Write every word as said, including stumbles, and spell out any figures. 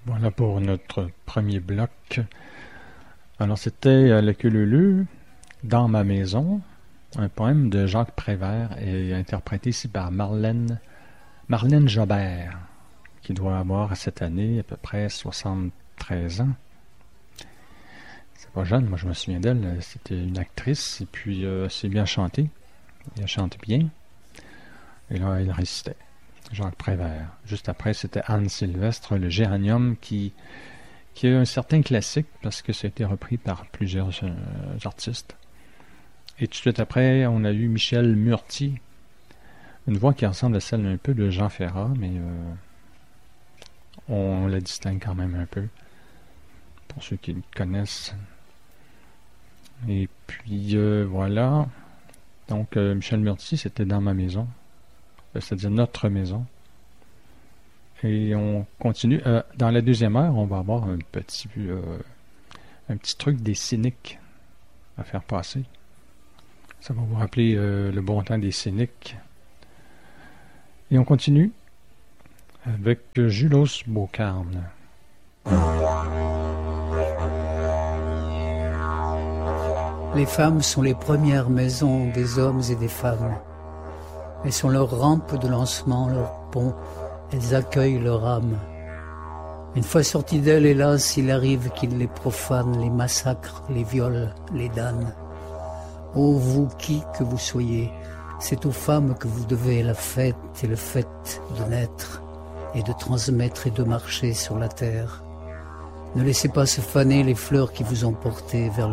Voilà pour notre premier bloc. Alors, c'était euh, Le Cululu, Dans ma maison, un poème de Jacques Prévert et interprété ici par Marlène, Marlène Jobert, qui doit avoir cette année à peu près soixante-treize ans. C'est pas jeune, moi je me souviens d'elle. C'était une actrice et puis euh, c'est bien chanté. Elle chante bien. Et là, elle récitait. Jacques Prévert. Juste après, c'était Anne Sylvestre, Le Géranium, qui, qui est un certain classique parce que ça a été repris par plusieurs euh, artistes. Et tout de suite après, on a eu Michel Murty, une voix qui ressemble à celle un peu de Jean Ferrat, mais euh, on la distingue quand même un peu, pour ceux qui le connaissent. Et puis, euh, voilà. Donc, euh, Michel Murty, c'était Dans ma maison, c'est-à-dire Notre maison. Et on continue. Euh, dans la deuxième heure, on va avoir un petit, euh, un petit truc des cyniques à faire passer. Ça va vous rappeler euh, le bon temps des cyniques. Et on continue avec Julos Beaucarne. Les femmes sont les premières maisons des hommes et des femmes. Elles sont leur rampe de lancement, leur pont. Elles accueillent leur âme. Une fois sortis d'elles, hélas, il arrive qu'ils les profanent, les massacrent, les violent, les damnent. Ô vous qui que vous soyez, c'est aux femmes que vous devez la fête et le fait de naître et de transmettre et de marcher sur la terre. Ne laissez pas se faner les fleurs qui vous ont porté vers le